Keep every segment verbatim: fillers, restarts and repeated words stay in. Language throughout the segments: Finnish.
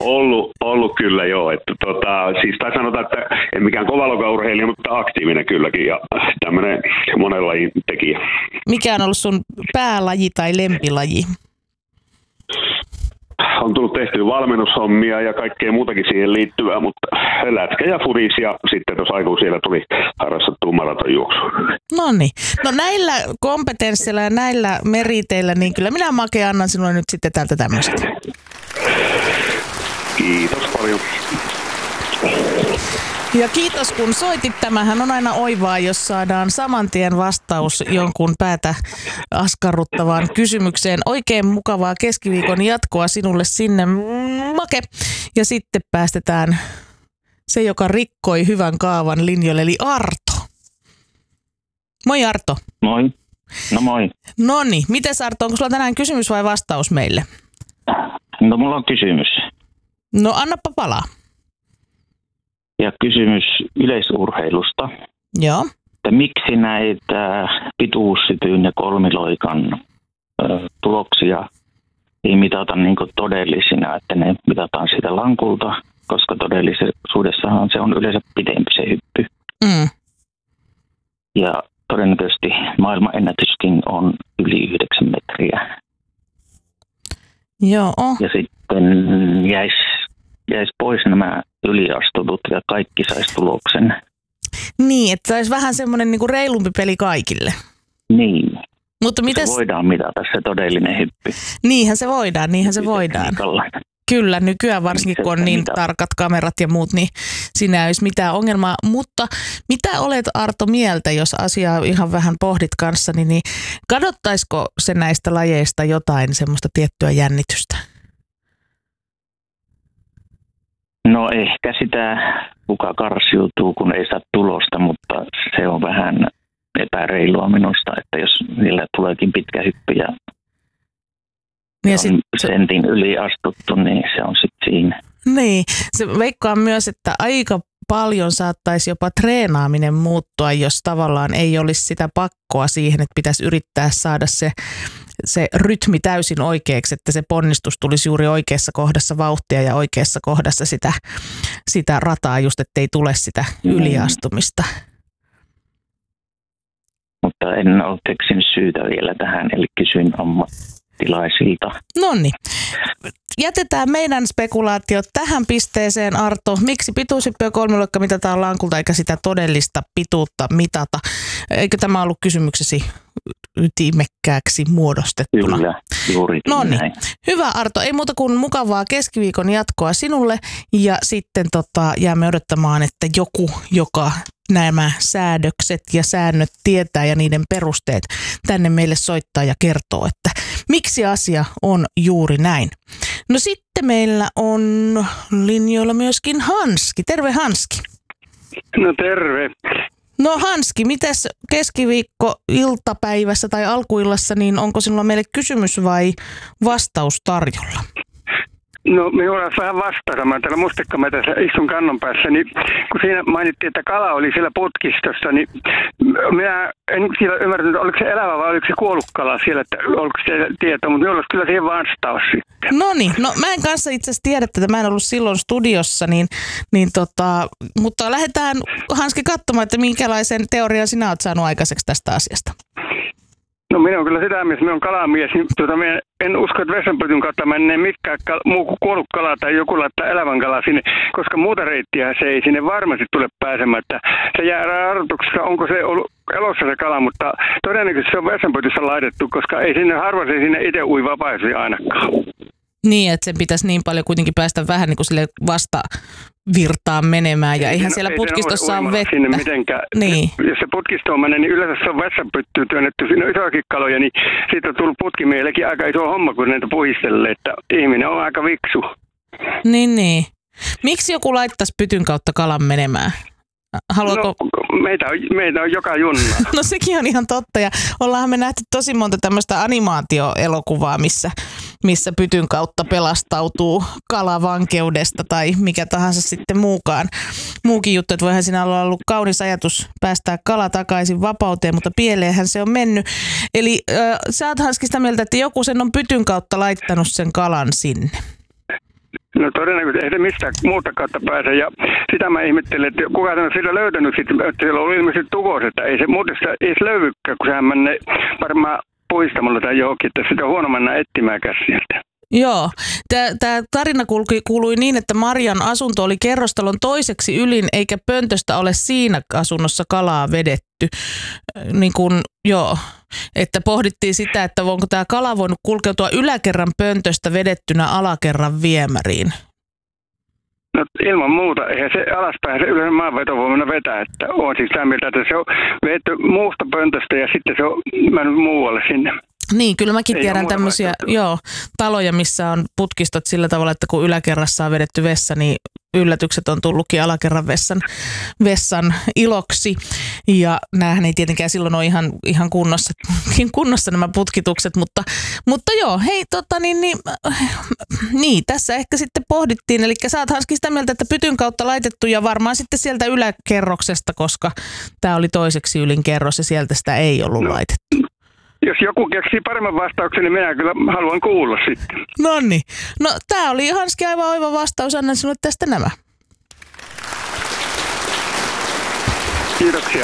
Ollut, ollut kyllä joo. Että tota, siis tai sanotaan, että en mikään kovalokaurheilija, mutta aktiivinen kylläkin ja tämmöinen monen lajin tekijä. Mikä on ollut sun päälaji tai lempilaji? On tullut tehtyä valmennushommia ja kaikkea muutakin siihen liittyvää, mutta lätkä ja fudis ja sitten tuossa aikuisiellä tuli harrastettua maratonjuoksua. Noniin. No näillä kompetensseilla ja näillä meriteillä, niin kyllä minä Make annan sinulle nyt sitten täältä tämmöiset. Kiitos paljon. Ja kiitos kun soitit. Tämähän on aina oivaa, jos saadaan saman tien vastaus jonkun päätä askarruttavaan kysymykseen. Oikein mukavaa keskiviikon jatkoa sinulle sinne, Make. Ja sitten päästetään se, joka rikkoi hyvän kaavan linjoille, eli Arto. Moi Arto. Moi. No moi. Noniin. Mites Arto, onko sulla tänään kysymys vai vastaus meille? No mulla on kysymys. No annappa palaa. Ja kysymys yleisurheilusta. Joo. Että miksi näitä pituussytyyn ja kolmiloikan ö, tuloksia ei mitata niin kuin todellisina, että ne mitataan siitä lankulta, koska todellisuudessahan se on yleensä pidempi se hyppy. Mm. Ja todennäköisesti maailmanennätyskin on yli yhdeksän metriä. Joo. Ja sitten jäisi jäis pois nämä yliastutut ja kaikki saisi tuloksen. Niin, että olisi vähän semmoinen niinku reilumpi peli kaikille. Niin. Mutta mites... Se voidaan mitata se todellinen hyppy. Niinhän se voidaan, niinhän se voidaan. Kyllä, nykyään varsinkin kun on niin mitata. Tarkat kamerat ja muut, niin siinä ei olisi mitään ongelmaa. Mutta mitä olet Arto mieltä, jos asiaa ihan vähän pohdit kanssani, niin kadottaisiko se näistä lajeista jotain semmoista tiettyä jännitystä? No ehkä sitä, kuka karsiutuu, kun ei saa tulosta, mutta se on vähän epäreilua minusta, että jos niillä tuleekin pitkä hyppy ja, ja sit, on sentin yli astuttu, niin se on sitten siinä. Niin, se veikkaa myös, että aika paljon saattaisi jopa treenaaminen muuttua, jos tavallaan ei olisi sitä pakkoa siihen, että pitäisi yrittää saada se se rytmi täysin oikeaksi, että se ponnistus tulisi juuri oikeassa kohdassa vauhtia ja oikeassa kohdassa sitä, sitä rataa just, ettei tule sitä yliastumista. Mutta en ole keksinyt syytä vielä tähän, eli kysyin ammattilaisilta. Noniin. Jätetään meidän spekulaatiot tähän pisteeseen, Arto. Miksi pituushyppy ja kolmiloikka mitataan lankulta eikä sitä todellista pituutta mitata? Eikö tämä ollut kysymyksesi ytimekkääksi muodostettuna? Kyllä, juuri näin. Hyvä Arto, ei muuta kuin mukavaa keskiviikon jatkoa sinulle ja sitten tota, jäämme odottamaan, että joku, joka nämä säädökset ja säännöt tietää ja niiden perusteet tänne meille soittaa ja kertoo, että miksi asia on juuri näin. No sitten meillä on linjoilla myöskin Hanski. Terve Hanski. No terve. No Hanski, mitäs keskiviikko iltapäivässä tai alkuillassa, niin onko sinulla meille kysymys vai vastaus tarjolla? No minulla on vähän vastata. Mä täällä Mustekkamäessä istun kannon päässä, niin kun siinä mainittiin, että kala oli siellä putkistossa, niin minä en siellä ymmärtänyt, oliko se elävä vai oliko se kuollut kala siellä, että oliko se tieto, mutta minulla olisi kyllä siihen vastaus sitten. No niin, no mä en kanssa itse asiassa tiedä, että mä en ollut silloin studiossa, niin, niin tota, mutta lähdetään Hanski katsomaan, että minkälaisen teorian sinä olet saanut aikaiseksi tästä asiasta. No minä on kyllä sitä mies, minä olen kalamies, niin tuota, minä en usko, että vessanpytyn kautta menee mikään kal- muu kuin kuollut kala tai joku laittaa elävän kala sinne, koska muuta reittiä se ei sinne varmasti tule pääsemään. Se jää arvotuksessa, onko se ollut elossa se kala, mutta todennäköisesti se on vessanpytyssä laitettu, koska ei sinne harva se sinne itse ui vapaasti ainakaan. Niin, että sen pitäisi niin paljon kuitenkin päästä vähän niin kuin sille vasta virtaan menemään ja eihän siellä putkistossa ole vettä. Sinne mitenkään. Niin. Jos se putkistoon menee, niin yleensä se on vessanpyttyyn työnnetty. Siinä on isoakin kaloja, niin siitä on tullut putkimiellekin aika iso homma, kun näitä puhistelee, että ihminen on aika viksu. Niin, niin. Miksi joku laittaisi pytyn kautta kalan menemään? Haluatko... No, meitä, on, meitä on joka junna. No sekin on ihan totta ja ollaanhan me nähty tosi monta tämmöistä animaatioelokuvaa, missä, missä pytyn kautta pelastautuu kala vankeudesta tai mikä tahansa sitten muukaan. Muukin juttu, että voihan siinä olla ollut kaunis ajatus päästää kala takaisin vapauteen, mutta pieleenhän se on mennyt. Eli äh, sä oot Hanski sitä mieltä, että joku sen on pytyn kautta laittanut sen kalan sinne. No todennäköisesti ei se mistään muuta kautta pääse. Ja sitä mä ihmettelin, että kukaan on sillä löytänyt, että siellä oli ilmeisesti tukos, että ei se muuten sitä edes löydykään, kun sehän menee varmaan puistamalla tai johonkin, että sitä on huono mennä etsimäänkään sieltä. Joo. Tämä tarina kulki, kuului niin, että Marian asunto oli kerrostalon toiseksi ylin, eikä pöntöstä ole siinä asunnossa kalaa vedetty. Niin kun, joo. Että pohdittiin sitä, että onko tämä kala voinut kulkeutua yläkerran pöntöstä vedettynä alakerran viemäriin. No ilman muuta. Eihän se alaspäin se yleensä maanveto voi mennä vetää. Että on siis sitä mieltä, että se on vedetty muusta pöntöstä ja sitten se on mennyt muualle sinne. Niin, kyllä mäkin Ei tiedän tämmöisiä joo, taloja, missä on putkistot sillä tavalla, että kun yläkerrassa on vedetty vessa, niin yllätykset on tullutkin alakerran vessan, vessan iloksi. Ja näähän ei tietenkään silloin ole ihan, ihan kunnossa, kunnossa nämä putkitukset, mutta, mutta joo, hei tota niin, niin, niin, tässä ehkä sitten pohdittiin. Eli sä oot Hanski sitä mieltä, että pytyn kautta laitettu ja varmaan sitten sieltä yläkerroksesta, koska tämä oli toiseksi ylin kerros ja sieltä sitä ei ollut no. laitettu. Jos joku keksii paremman vastauksen, niin minä kyllä haluan kuulla sitten. Noniin. No tää oli Hanski aivan oiva vastaus. Annan sinulle tästä nämä. Kiitoksia.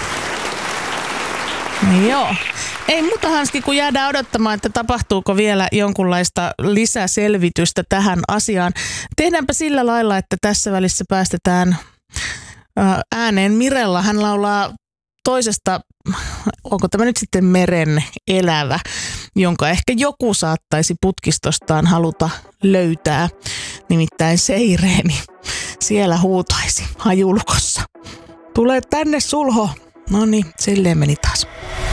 Joo. Ei muuta Hanski, kun jäädään odottamaan, että tapahtuuko vielä jonkunlaista lisäselvitystä tähän asiaan. Tehdäänpä sillä lailla, että tässä välissä päästetään ääneen Mirella. Hän laulaa toisesta, onko tämä nyt sitten meren elävä, jonka ehkä joku saattaisi putkistostaan haluta löytää, nimittäin Seireeni. Siellä huutaisi hajulukossa. Tule tänne, Sulho. No niin, silleen meni taas.